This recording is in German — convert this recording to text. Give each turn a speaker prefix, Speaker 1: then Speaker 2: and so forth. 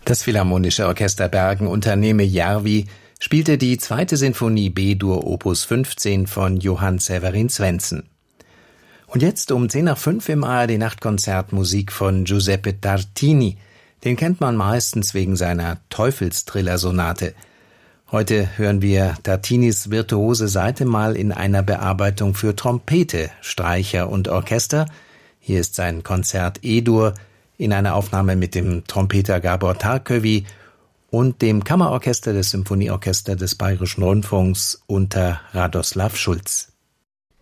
Speaker 1: Das Philharmonische Orchester Bergen unter Neeme Järvi spielte die 2. Sinfonie B-Dur Opus 15 von Johann Severin Svendsen. Und jetzt um 5:10 im ARD-Nachtkonzert Musik von Giuseppe Tartini. Den kennt man meistens wegen seiner Teufelstriller-Sonate. Heute hören wir Tartinis virtuose Seite mal in einer Bearbeitung für Trompete, Streicher und Orchester. Hier ist sein Konzert E-Dur in einer Aufnahme mit dem Trompeter Gabor Tarköwy und dem Kammerorchester des Symphonieorchester des Bayerischen Rundfunks unter Radoslav Schulz.